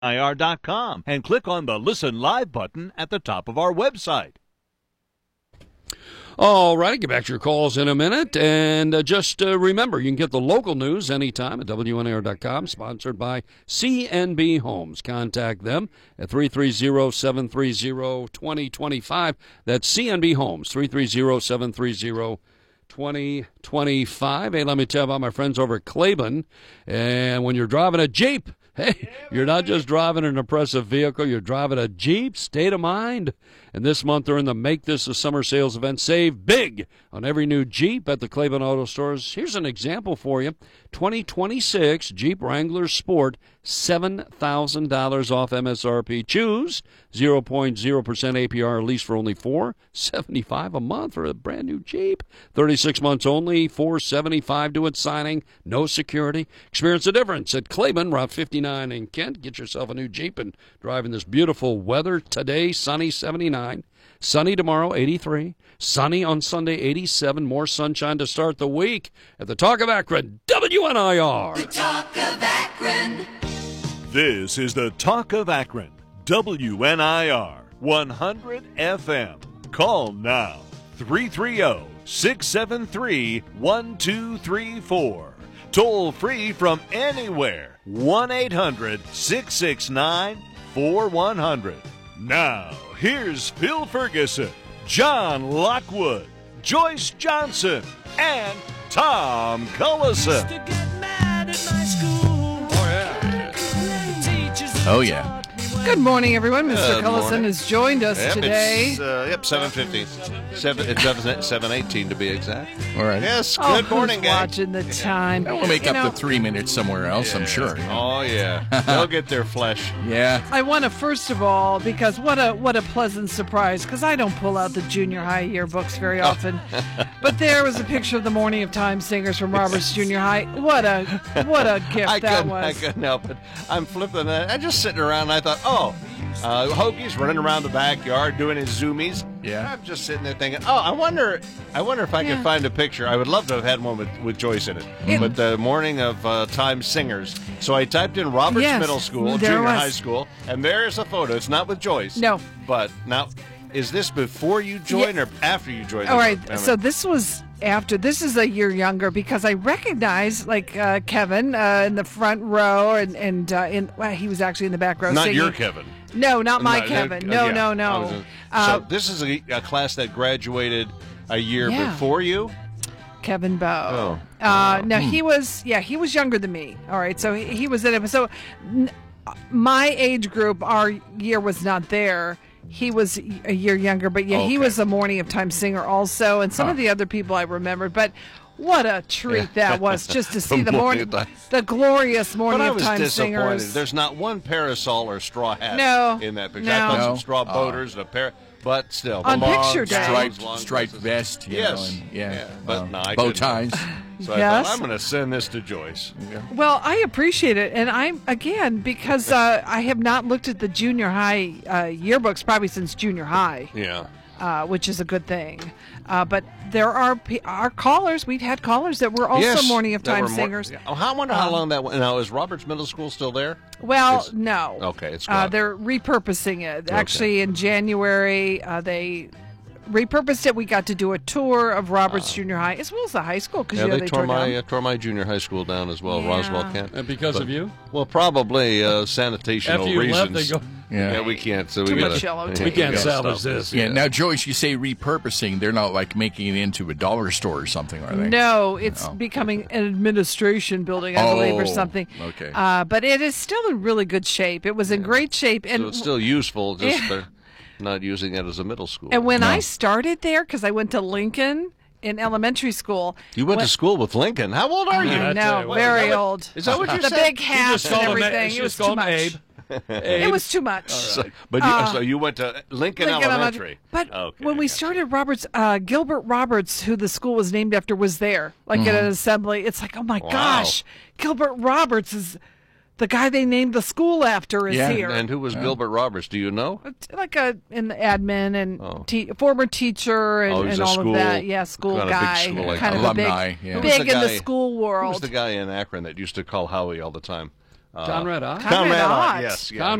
WNIR.com and click on the Listen Live button at the top of our website. All right, get back to your calls in a minute. And just remember, you can get the local news anytime at WNIR.com, sponsored by CNB Homes. Contact them at 330-730-2025. That's CNB Homes, 330-730-2025. Hey, let me tell you about my friends over at Claiborne. And when you're driving a Jeep, hey, you're not just driving an impressive vehicle, you're driving a Jeep, state of mind. And this month they're in the Make This a Summer Sales event. Save big on every new Jeep at the Claiborne Auto Stores. Here's an example for you. 2026 Jeep Wrangler Sport, $7,000 off MSRP. Choose 0.0% APR lease for only $475 a month for a brand new Jeep. 36 months only, $475 to its signing. No security. Experience the difference at Claiborne, Route 59 in Kent. Get yourself a new Jeep and drive in this beautiful weather. Today, sunny 79. Sunny tomorrow, 83. Sunny on Sunday, 87. More sunshine to start the week at the Talk of Akron, WNIR. The Talk of Akron. This is the Talk of Akron, WNIR 100 FM. Call now, 330-673-1234. Toll free from anywhere, 1-800-669-4100. Now, here's Phil Ferguson, John Lockwood, Joyce Johnson, and Tom Cullison. Oh, yeah. Good morning, everyone. Mr. Cullison has joined us today. It's 7:50. It's 7:18 to be exact. All right. Yes, good morning, who's gang. watching the time. We'll make up the 3 minutes somewhere else, I'm sure. Oh, yeah. They'll get their flesh. Yeah. I want to, first of all, because what a pleasant surprise, because I don't pull out the junior high yearbooks very often. But there was a picture of the Morning of Time singers from Roberts Junior High. What a gift that was. I couldn't help it. I'm flipping that. I'm just sitting around, and I thought, Hoagie's running around the backyard doing his zoomies. Yeah. I'm just sitting there thinking, I wonder if I can find a picture. I would love to have had one with Joyce in it. But the Morning of Time singers. So I typed in Roberts Middle School, junior high school, and there's a photo. It's not with Joyce. No. But now, is this before you joined or after you joined? All right. So this was after. This is a year younger because I recognize Kevin in the front row and he was actually in the back row not singing. your Kevin. No, not my Kevin. No. So this is a class that graduated a year before you? Kevin Bowe. No, he was younger than me. All right, so he was in it. So my age group, our year was not there. He was a year younger, but he was a Morning of Time singer also, and some of the other people I remembered. But what a treat that was just to see the glorious Morning of Time singers. There's not one parasol or straw hat in that picture. No. I put some straw boaters and a pair, but still. On picture day. Striped vest. Yes. But no, I bow couldn't. ties. So I thought, I'm going to send this to Joyce. Yeah. Well, I appreciate it. And I'm, again, because I have not looked at the junior high yearbooks probably since junior high. Yeah. Which is a good thing. But there are our callers. We've had callers that were also Morning of Time singers. I wonder how long that went. Now, is Roberts Middle School still there? Well, no. Okay, it's gone. They're repurposing it. Actually, in January, they repurposed it. We got to do a tour of Roberts Junior High as well as the high school because they tore my junior high school down as well, Roswell Kent. And because of you? Well, probably sanitational After you reasons. left, they go. Yeah, we can't. So Too we much yellow tape. We can't salvage this. Yeah. Now, Joyce, you say repurposing. They're not like making it into a dollar store or something, are they? No, it's becoming an administration building, I believe, or something. Okay. But it is still in really good shape. It was in great shape. And so it's still useful, just they're not using it as a middle school. And when I started there, because I went to Lincoln in elementary school. You went to school with Lincoln. How old are you? No, very old. Is that what you said? The big hats and everything. It was too much. Abe. It was too much. So you went to Lincoln Elementary. But when we started Roberts, Gilbert Roberts, who the school was named after, was there, like at an assembly. It's like, oh my gosh, Gilbert Roberts is the guy they named the school after is here. And who was Gilbert Roberts? Do you know? Like in the admin and former teacher and all of that. Yeah, school guy. Big school, kind of alumni. big in the school world. Who was the guy in Akron that used to call Howie all the time? Conrad Ott? Conrad Ott. Yes. Yeah.